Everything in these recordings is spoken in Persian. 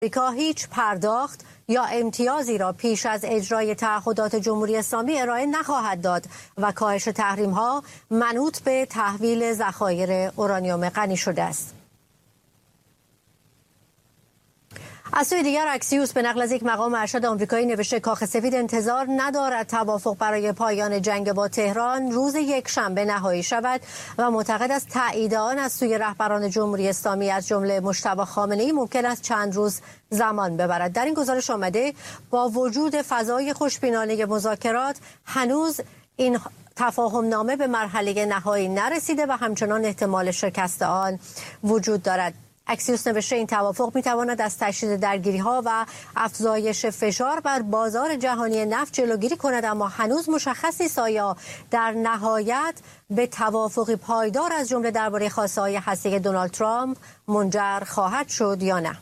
آمریکا هیچ پرداخت یا امتیازی را پیش از اجرای تعهدات جمهوری اسلامی ارائه نخواهد داد و کاهش تحریم‌ها منوط به تحویل ذخایر اورانیوم غنی شده است. از سوی دیگر اکسیوس به نقل از یک مقام ارشد آمریکایی نوشته کاخ سفید انتظار ندارد توافق برای پایان جنگ با تهران روز یکشنبه نهایی شود و معتقد است تایید آن از سوی رهبران جمهوری اسلامی از جمله مجتبی خامنه‌ای ممکن است چند روز زمان ببرد. در این گزارش آمده با وجود فضای خوشبینانه مذاکرات هنوز این تفاهم نامه به مرحله نهایی نرسیده و همچنان احتمال شکست آن وجود دارد. اکسیوس نوشته این توافق میتواند از تشدید درگیری‌ها و افزایش فشار بر بازار جهانی نفت جلوگیری کند، اما هنوز مشخص نیست آیا در نهایت به توافقی پایدار از جمله درباره خواسته‌های هسته‌ای دونالد ترامپ منجر خواهد شد یا نه.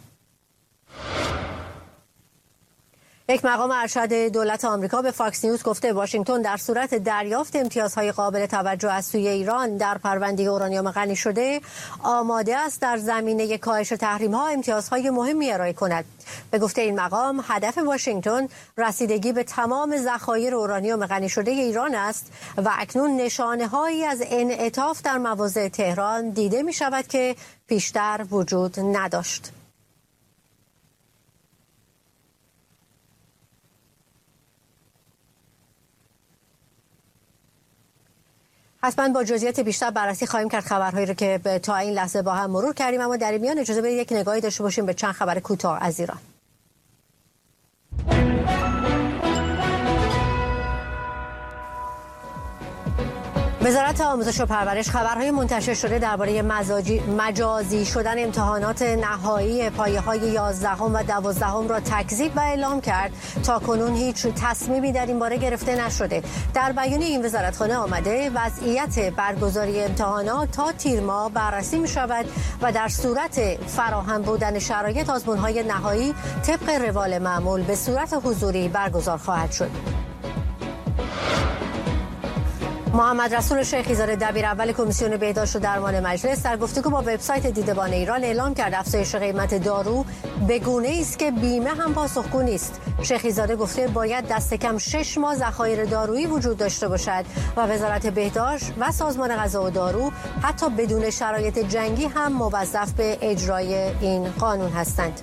یک مقام ارشد دولت آمریکا به فاکس نیوز گفته واشنگتن در صورت دریافت امتیازهای قابل توجه از سوی ایران در پرونده اورانیوم غنی شده آماده است در زمینه کاهش تحریم‌ها امتیازهای مهمی ارائه کند. به گفته این مقام هدف واشنگتن رسیدگی به تمام ذخایر اورانیوم غنی شده ایران است و اکنون نشانه‌هایی از انعطاف در مواضع تهران دیده می‌شود که پیشتر وجود نداشت. حتما با جزئیات بیشتر بررسی خواهیم کرد خبرهایی رو که تا این لحظه با هم مرور کردیم، اما در این میان اجازه بدید یک نگاهی داشته باشیم به چند خبر کوتاه از ایران. وزارت آموزش و پرورش خبرهای منتشر شده درباره مجازی شدن امتحانات نهایی پایه‌های 11 و 12 را تکذیب و اعلام کرد. تا کنون هیچ تصمیمی در این باره گرفته نشده. در بیانیه این وزارتخانه آمده وضعیت برگزاری امتحانات تا تیر ماه بررسی می شود و در صورت فراهم بودن شرایط آزمون‌های نهایی طبق روال معمول به صورت حضوری برگزار خواهد شد. محمد رسول شیخی زاده دبیر اول کمیسیون بهداشت و درمان مجلس در گفتگو با وبسایت دیدبان ایران اعلام کرد افزایش قیمت دارو به گونه‌ای است که بیمه هم پاسخگو نیست. شیخی زاده گفته باید دست کم 6 ماه ذخایر دارویی وجود داشته باشد و وزارت بهداشت و سازمان غذا و دارو حتی بدون شرایط جنگی هم موظف به اجرای این قانون هستند.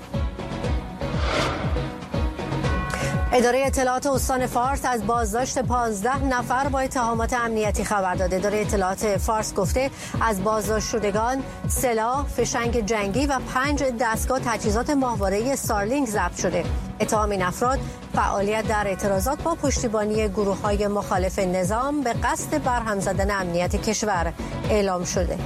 اداره اطلاعات استان فارس از بازداشت 15 نفر با اتهامات امنیتی خبر داد. اداره اطلاعات فارس گفته از بازداشت شدگان سلاح، فشنگ جنگی و 5 دستگاه تجهیزات ماهواره‌ای استارلینک ضبط شده. اتهام این افراد فعالیت در اعتراضات با پشتیبانی گروه‌های مخالف نظام به قصد برهم زدن امنیت کشور اعلام شده.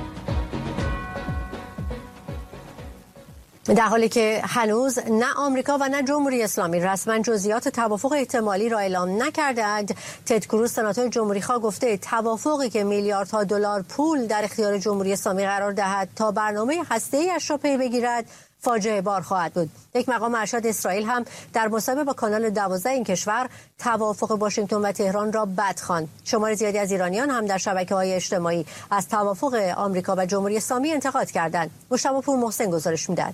در حالی که هنوز نه آمریکا و نه جمهوری اسلامی رسما جزئیات توافق احتمالی را اعلام نکردند، تد کروز سناتور جمهوری‌خواه گفته توافقی که میلیاردها دلار پول در اختیار جمهوری اسلامی قرار دهد تا برنامه هسته‌ای‌اش را پی بگیرد فاجعه بار خواهد بود. یک مقام ارشد اسرائیل هم در مصاحبه با کانال 12 این کشور توافق واشنگتن و تهران را بد خواند. شمار زیادی از ایرانیان هم در شبکه‌های اجتماعی از توافق آمریکا و جمهوری اسلامی انتقاد کردند. مجتبی پور محسن گزارش می‌دهد.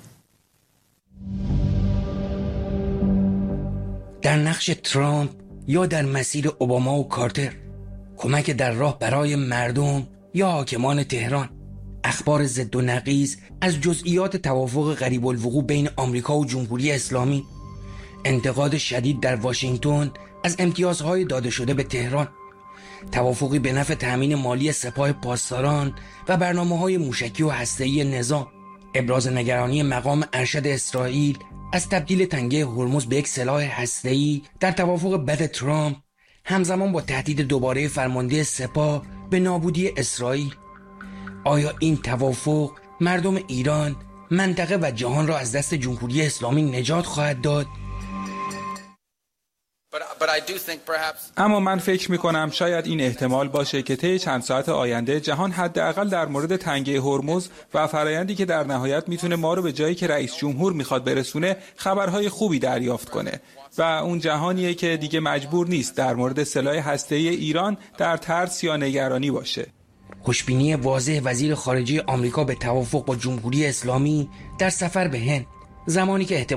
در نقش ترامپ یا در مسیر اوباما و کارتر، کمک در راه برای مردم یا حاکمان تهران، اخبار ضد و نقیض از جزئیات توافق غریب الوقوع بین آمریکا و جمهوری اسلامی، انتقاد شدید در واشنگتن از امتیازهای داده شده به تهران، توافقی به نفع تأمین مالی سپاه پاسداران و برنامه‌های موشکی و هسته‌ای نظام، ابراز نگرانی مقام ارشد اسرائیل از تبدیل تنگه هرمز به یک سلاح هسته‌ای در توافق بد ترامپ، همزمان با تهدید دوباره فرمانده سپاه به نابودی اسرائیل. آیا این توافق مردم ایران، منطقه و جهان را از دست جمهوری اسلامی نجات خواهد داد؟ اما من فکر می‌کنم شاید این احتمال باشه که طی چند ساعت آینده جهان حداقل در مورد تنگه هرمز و فرایندی که در نهایت میتونه ما رو به جایی که رئیس جمهور میخواد برسونه خبرهای خوبی دریافت کنه و اون جهانیه که دیگه مجبور نیست در مورد سلاح هسته‌ای ایران در ترس یا نگرانی باشه. خوشبینی واضح وزیر خارجه آمریکا به توافق با جمهوری اسلامی در سفر به هند. زمانی که